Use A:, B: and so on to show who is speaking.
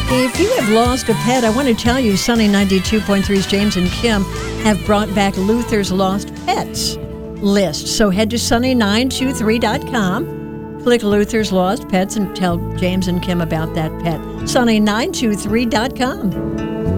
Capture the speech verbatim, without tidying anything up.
A: If you have lost a pet, I want to tell you Sunny ninety-two point three's James and Kim have brought back Luther's Lost Pets list. So head to sunny nine two three dot com, click Luther's Lost Pets, and tell James and Kim about that pet. sunny nine two three dot com.